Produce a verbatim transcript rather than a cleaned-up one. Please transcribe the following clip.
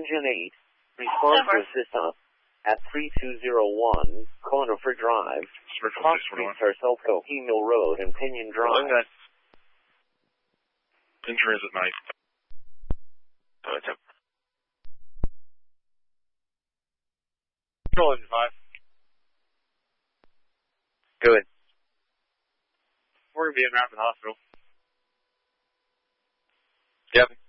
Engine eight, respond to assist us at three two zero one, Conifer Drive, Cross Street, Sarcelco, Mill Road, and Pinion Drive. Okay. In transit night. Uh, temp. Control Engine five. Go ahead. We're going to be in Rapid Hospital. Yep.